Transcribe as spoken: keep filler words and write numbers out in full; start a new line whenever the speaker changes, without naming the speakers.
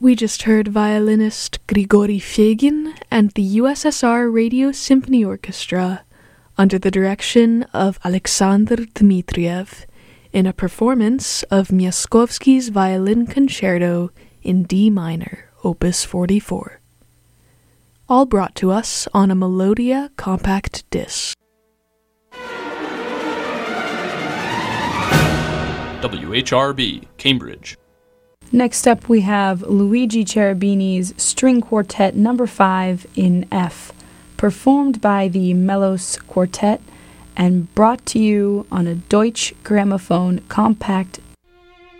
We just heard violinist Grigory Fegin and the U S S R Radio Symphony Orchestra under the direction of Alexander Dmitriev in a performance of Miaskovsky's Violin Concerto in D minor, Opus forty-four. All brought to us on a Melodia compact disc.
W H R B, Cambridge.
Next up we have Luigi Cherubini's String Quartet number five in F, performed by the Melos Quartet and brought to you on a Deutsche Grammophon compact